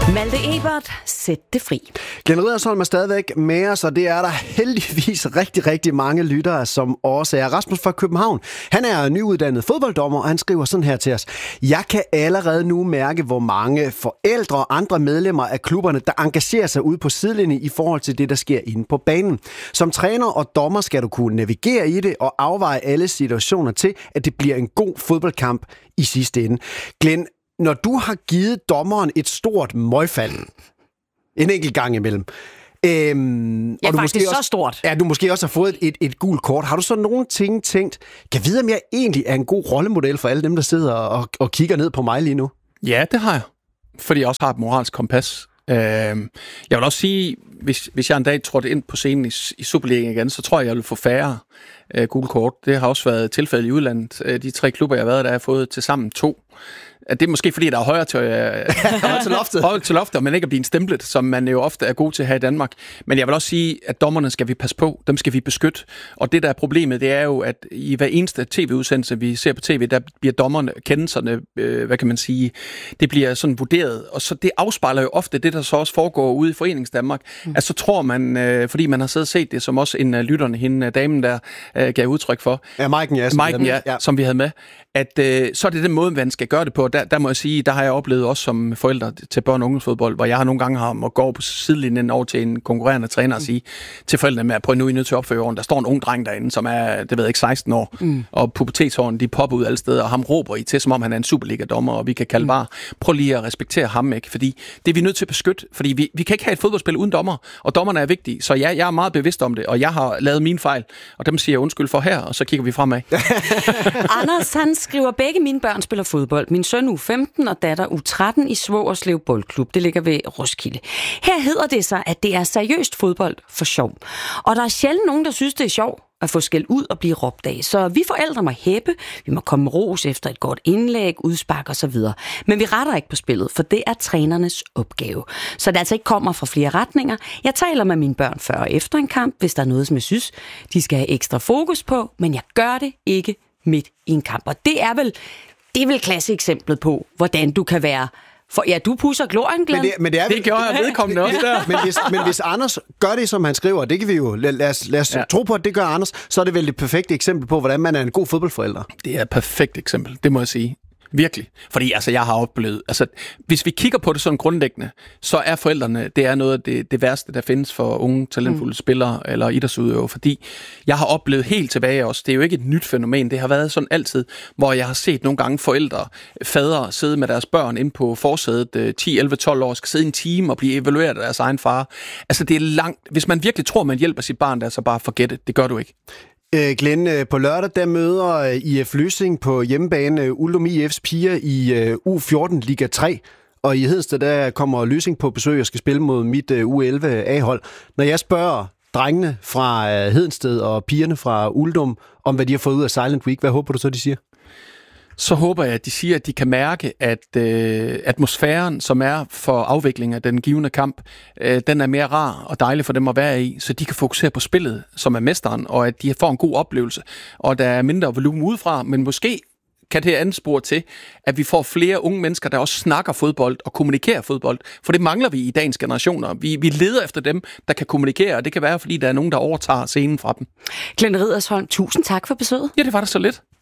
Malte Ebert, sæt det fri. Glenn Riddersholm er stadigvæk med os, og det er der heldigvis rigtig, rigtig mange lyttere, som også er. Rasmus fra København, han er nyuddannet fodbolddommer, og han skriver sådan her til os. Jeg kan allerede nu mærke, hvor mange forældre og andre medlemmer af klubberne, der engagerer sig ude på sidelinjen i forhold til det, der sker inde på banen. Som træner og dommer skal du kunne navigere i det og afveje alle situationer til, at det bliver en god fodboldkamp i sidste ende. Glenn, når du har givet dommeren et stort møgfald, en enkelt gang imellem, og du måske også, så stort. Ja, du måske også har fået et gult kort. Har du så nogle ting tænkt, kan vide, om jeg egentlig er en god rollemodel for alle dem, der sidder og kigger ned på mig lige nu? Ja, det har jeg. Fordi jeg også har et moralsk kompas. Jeg vil også sige, hvis jeg en dag trådte ind på scenen i Superligaen igen, så tror jeg vil få færre gule kort. Det har også været tilfældet i udlandet. De 3 klubber, jeg har været der, har fået til sammen 2. Det er måske fordi, der er højere til loftet, men ikke at blive en stemplet, som man jo ofte er god til her i Danmark. Men jeg vil også sige, at dommerne skal vi passe på, dem skal vi beskytte. Og det, der er problemet, det er jo, at i hver eneste tv-udsendelse, vi ser på tv, der bliver dommerne, kendelserne, hvad kan man sige, det bliver sådan vurderet. Og så det afspejler jo ofte det, der så også foregår ude i Foreningsdanmark. Altså så tror man, fordi man har siddet og set det, som også en af lytterne, hende damen der, gav udtryk for. Ja, Maiken, som vi havde med. At så er det den måde, man skal gøre det på. Der må jeg sige, der har jeg oplevet også som forældre til børn- og ungdomsfodbold, hvor jeg har nogle gange måttet gå over på sidelinjen over til en konkurrerende træner og sige til forældrene med, at prøv nu, I er nødt til at opføre orden. Der står en ung dreng derinde, som er, det ved jeg ikke, 16 år, og pubertetshårene, de popper ud alle steder, og ham råber I til, som om han er en Superliga-dommer, og vi kan kalde bare, prøv lige at respektere ham, ikke? Fordi det er vi nødt til at beskytte, fordi vi kan ikke have et fodboldspil uden dommer, og dommerne er vigtige. Så ja, jeg er meget bevidst om det, og jeg har lavet mine fejl, og dem siger jeg undskyld for her, og så kigger vi fremad. Anders, han skriver, begge mine børn spiller fodbold. Min søn U15 og datter U13 i Svogerslev Boldklub. Det ligger ved Roskilde. Her hedder det sig, at det er seriøst fodbold for sjov. Og der er sjældent nogen, der synes, det er sjov at få skæld ud og blive råbt af. Så vi forældre må hæppe, vi må komme med ros efter et godt indlæg, udspark og så videre. Men vi retter ikke på spillet, for det er trænernes opgave. Så det altså ikke kommer fra flere retninger. Jeg taler med mine børn før og efter en kamp, hvis der er noget, som jeg synes, de skal have ekstra fokus på, men jeg gør det ikke midt i en kamp. Og det er vel klasseeksemplet på, hvordan du kan være. For ja, du pusser glorien, Glenn. Det gjorde jeg vedkommende også der. Men hvis Anders gør det, som han skriver, det kan vi jo, lad os tro på, at det gør Anders, så er det vel det perfekte eksempel på, hvordan man er en god fodboldforælder. Det er et perfekt eksempel, det må jeg sige. Virkelig. Fordi altså, jeg har oplevet, altså, hvis vi kigger på det sådan grundlæggende, så er forældrene, det er noget af det værste, der findes for unge, talentfulde spillere eller idrætsudøvere, fordi jeg har oplevet helt tilbage også, det er jo ikke et nyt fænomen, det har været sådan altid, hvor jeg har set nogle gange forældre, fædre sidde med deres børn inde på forsædet, 10, 11, 12 år, skal sidde en time og blive evalueret af deres egen far. Altså, det er langt. Hvis man virkelig tror, man hjælper sit barn, der så bare forget det. Det gør du ikke. Glenn, på lørdag der møder IF Løsing på hjemmebane Uldum IF's piger i U14 Liga 3, og i Hedensted der kommer Løsing på besøg og skal spille mod mit U11 A-hold. Når jeg spørger drengene fra Hedensted og pigerne fra Uldum om, hvad de har fået ud af Silent Week, hvad håber du så, de siger? Så håber jeg, at de siger, at de kan mærke, at atmosfæren, som er for afvikling af den givende kamp, den er mere rar og dejlig for dem at være i, så de kan fokusere på spillet, som er mesteren, og at de får en god oplevelse, og der er mindre volumen udefra, men måske kan det anspore til, at vi får flere unge mennesker, der også snakker fodbold og kommunikerer fodbold, for det mangler vi i dagens generationer. Vi leder efter dem, der kan kommunikere, og det kan være, fordi der er nogen, der overtager scenen fra dem. Glenn Riddersholm, tusind tak for besøget. Ja, det var da så lidt.